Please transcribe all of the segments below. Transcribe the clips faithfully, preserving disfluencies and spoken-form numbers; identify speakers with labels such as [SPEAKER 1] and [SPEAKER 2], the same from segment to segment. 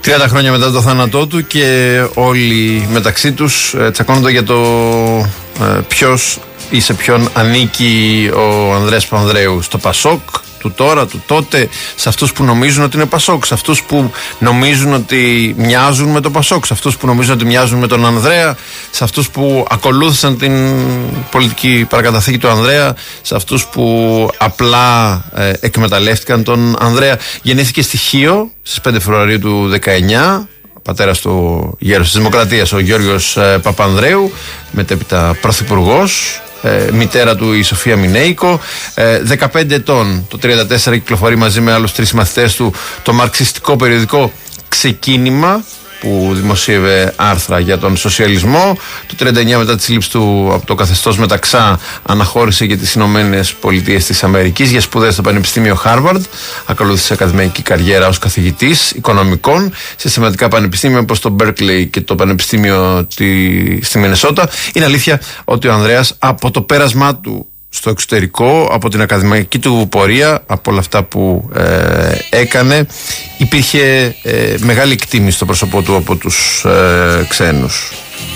[SPEAKER 1] τριάντα χρόνια μετά το θάνατό του και όλοι μεταξύ τους τσακώνονται για το ε, ποιος ή σε ποιον ανήκει ο Ανδρέας Παπανδρέου, στο Πασόκ του τώρα, του τότε, σε αυτούς που νομίζουν ότι είναι Πασόκ, σε αυτούς που νομίζουν ότι μοιάζουν με το Πασόκ, σε αυτούς που νομίζουν ότι μοιάζουν με τον Ανδρέα, σε αυτούς που ακολούθησαν την πολιτική παρακαταθήκη του Ανδρέα, σε αυτούς που απλά ε, εκμεταλλεύτηκαν τον Ανδρέα. Γεννήθηκε στη Χίο στις πέντε Φεβρουαρίου του δεκαεννιά, πατέρας του γέρος της Δημοκρατίας, ο Γιώργος ε, Παπανδρέου, μετέπειτα πρωθυπουργός. Ε, μητέρα του η Σοφία Μινέικο, ε, δεκαπέντε ετών το τριάντα τέσσερα κυκλοφορεί μαζί με άλλους τρεις μαθητές του το μαρξιστικό περιοδικό Ξεκίνημα, που δημοσίευε άρθρα για τον σοσιαλισμό. Το τριάντα εννιά, μετά τη σύλληψη του από το καθεστώς Μεταξά, αναχώρησε για τις Ηνωμένες Πολιτείες της Αμερικής για σπουδές στο Πανεπιστήμιο Χάρβαρντ. Ακολούθησε ακαδημαϊκή καριέρα ως καθηγητής οικονομικών σε σημαντικά πανεπιστήμια όπως το Μπέρκλεϊ και το Πανεπιστήμιο τη, στη Μινεσότα. Είναι αλήθεια ότι ο Ανδρέας από το πέρασμά του στο εξωτερικό, από την ακαδημαϊκή του πορεία, από όλα αυτά που ε, έκανε, υπήρχε ε, μεγάλη εκτίμηση στο πρόσωπό του από τους ε, ξένους.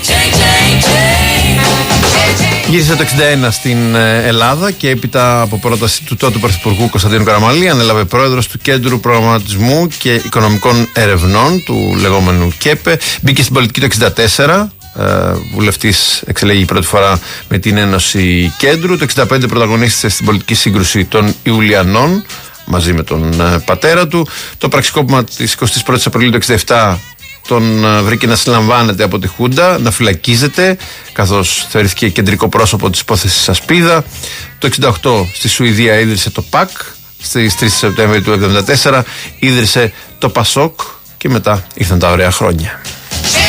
[SPEAKER 1] Γύρισε το εξήντα ένα στην Ελλάδα και έπειτα από πρόταση του τότε Πρωθυπουργού Κωνσταντίνου Καραμανλή ανέλαβε πρόεδρος του Κέντρου Προγραμματισμού και Οικονομικών Ερευνών, του λεγόμενου ΚΕΠΕ. Μπήκε στην πολιτική το εξήντα τέσσερα. Βουλευτής εξελέγει πρώτη φορά με την Ένωση Κέντρου. Το εξήντα πέντε πρωταγωνίστησε στην πολιτική σύγκρουση των Ιουλιανών μαζί με τον πατέρα του. Το πραξικόπημα της εικοστής πρώτης Απριλίου του εξήντα επτά τον βρήκε να συλλαμβάνεται από τη Χούντα, να φυλακίζεται, καθώς θεωρήθηκε κεντρικό πρόσωπο της υπόθεσης Ασπίδα. Το εξήντα οκτώ στη Σουηδία ίδρυσε το ΠΑΚ. Στις τρεις Σεπτεμβρίου του εβδομήντα τέσσερα ίδρυσε το ΠΑΣΟΚ και μετά ήρθαν τα ωραία χρόνια.